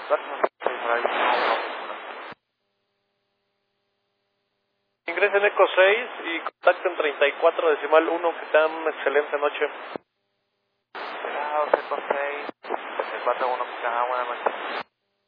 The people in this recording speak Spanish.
Ingresen Eco 6 y contacten 34.1, que tengan excelente noche. Eco 6, 34.1, que tengan buena noche.